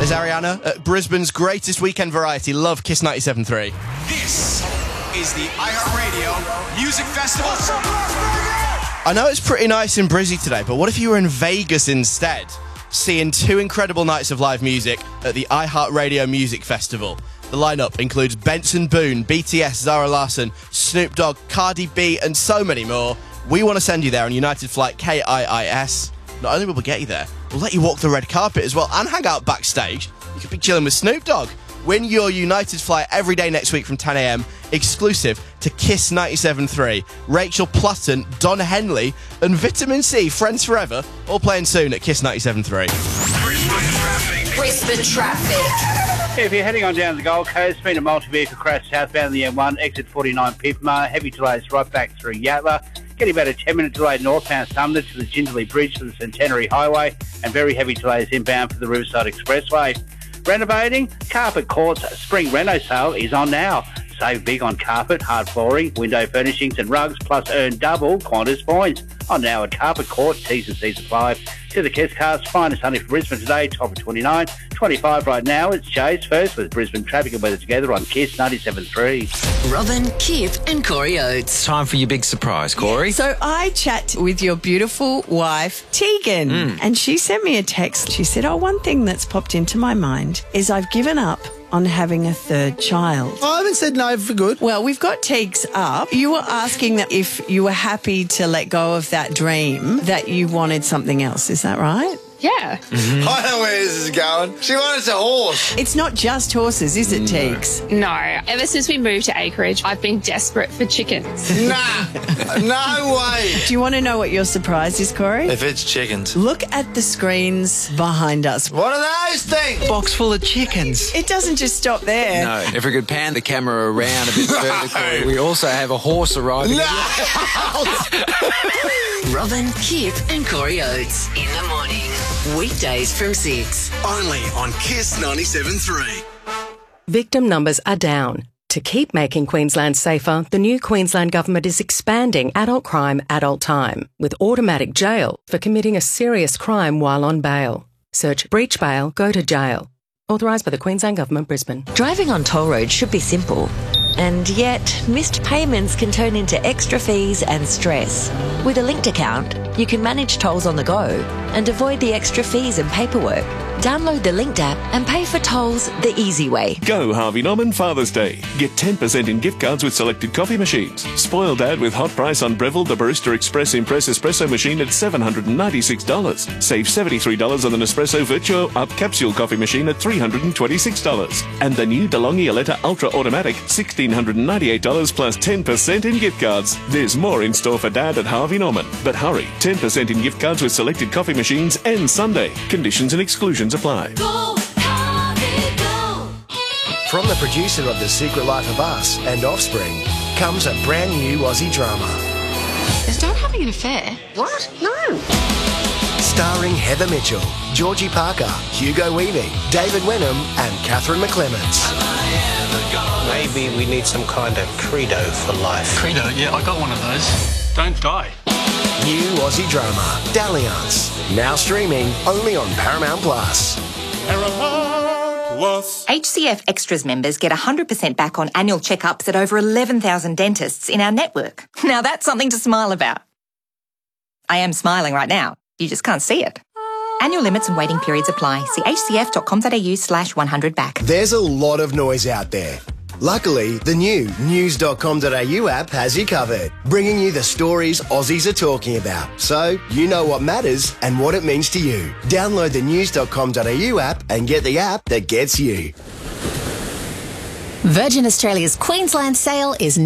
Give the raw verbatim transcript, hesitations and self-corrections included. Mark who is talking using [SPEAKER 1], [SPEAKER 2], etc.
[SPEAKER 1] There's Ariana at Brisbane's greatest weekend variety. Love Kiss ninety-seven point three.
[SPEAKER 2] This is the iHeartRadio Music Festival.
[SPEAKER 1] I know it's pretty nice in Brizzy today, but what if you were in Vegas instead? Seeing two incredible nights of live music at the iHeartRadio Music Festival. The lineup includes Benson Boone, B T S, Zara Larsson, Snoop Dogg, Cardi B, and so many more. We want to send you there on United Flight K I I S. Not only will we get you there, we'll let you walk the red carpet as well and hang out backstage. You could be chilling with Snoop Dogg. Win your United flight every day next week from ten a.m, exclusive to Kiss ninety-seven point three. Rachel Plutton, Don Henley, and Vitamin C, Friends Forever, all playing soon at Kiss ninety-seven point three.
[SPEAKER 3] Brisbane traffic. Brisbane traffic.
[SPEAKER 4] If you're heading on down the Gold Coast, been a multi-vehicle crash southbound the M one, exit forty-nine Pipma, heavy delays right back through Yatala, getting about a ten-minute delay northbound Sumner to the Jindalee Bridge to the Centenary Highway, and very heavy delays inbound for the Riverside Expressway. Renovating? Carpet Court's Spring Reno sale is on now. Save big on carpet, hard flooring, window furnishings and rugs, plus earn double Qantas points. On now at Carpet Court, T's and C's apply. To the Kiss Cars, finest honey for Brisbane today, top of twenty-nine. twenty-five right now, it's Jay's first with Brisbane traffic and weather together on Kiss ninety-seven point three.
[SPEAKER 3] Robin, Kip and Corey Oates.
[SPEAKER 5] Time for your big surprise, Corey.
[SPEAKER 6] So I chat with your beautiful wife, Tegan,
[SPEAKER 5] Mm.
[SPEAKER 6] and she sent me a text. She said, oh, one thing that's popped into my mind is I've given up on having a third child.
[SPEAKER 7] I haven't said no for good.
[SPEAKER 6] Well, we've got Tegs up. You were asking that if you were happy to let go of that dream, that you wanted something else. Is that right?
[SPEAKER 8] Yeah.
[SPEAKER 7] Mm-hmm. I know where this is going. She wanted a horse.
[SPEAKER 6] It's not just horses, is it,
[SPEAKER 7] No.
[SPEAKER 6] Tegs?
[SPEAKER 8] No. Ever since we moved to Acreage, I've been desperate for chickens.
[SPEAKER 7] Nah, no way.
[SPEAKER 6] Do you want to know what your surprise is, Corey?
[SPEAKER 5] If it's chickens.
[SPEAKER 6] Look at the screens behind us.
[SPEAKER 7] What are those things?
[SPEAKER 5] Box full of chickens.
[SPEAKER 6] It doesn't just stop there.
[SPEAKER 5] No, if we could pan the camera around a bit further, Corey, we also have a horse arriving.
[SPEAKER 3] Robin, Kip and Corey Oates in the morning. Weekdays from six.
[SPEAKER 2] Only on Kiss ninety-seven point three.
[SPEAKER 9] Victim numbers are down. To keep making Queensland safer, the new Queensland Government is expanding adult crime, adult time, with automatic jail for committing a serious crime while on bail. Search breach bail, go to jail. Authorised by the Queensland Government, Brisbane.
[SPEAKER 10] Driving on toll roads should be simple. And yet, missed payments can turn into extra fees and stress. With a linked account, you can manage tolls on the go and avoid the extra fees and paperwork. Download the Linked app and pay for tolls the easy way.
[SPEAKER 11] Go Harvey Norman Father's Day. Get ten percent in gift cards with selected coffee machines. Spoil Dad with hot price on Breville the Barista Express Impress Espresso machine at seven hundred ninety-six dollars. Save seventy-three dollars on the Nespresso Virtuo Up Capsule coffee machine at three hundred twenty-six dollars. And the new DeLonghi Aletta Ultra Automatic, one thousand six hundred ninety-eight dollars plus ten percent in gift cards. There's more in store for Dad at Harvey Norman. But hurry, ten percent in gift cards with selected coffee machines and Sunday. Conditions and exclusions apply.
[SPEAKER 3] Go, Harvey, go.
[SPEAKER 12] From the producer of The Secret Life of Us and Offspring comes a brand new Aussie drama.
[SPEAKER 8] Is Dad having an affair?
[SPEAKER 12] What? No. Starring Heather Mitchell, Georgie Parker, Hugo Weaving, David Wenham and Catherine McClements.
[SPEAKER 13] Maybe we need some kind of credo for life.
[SPEAKER 14] Credo? Yeah, I got one of those. Don't die.
[SPEAKER 12] New Aussie drama, Dalliance. Now streaming only on Paramount Plus.
[SPEAKER 15] H C F Extras members get one hundred percent back on annual checkups at over eleven thousand dentists in our network. Now that's something to smile about. I am smiling right now. You just can't see it. Annual limits and waiting periods apply. See hcf.com.au slash 100 back.
[SPEAKER 12] There's a lot of noise out there. Luckily, the new news dot com dot a u app has you covered, bringing you the stories Aussies are talking about, so you know what matters and what it means to you. Download the news dot com dot a u app and get the app that gets you.
[SPEAKER 16] Virgin Australia's Queensland sale is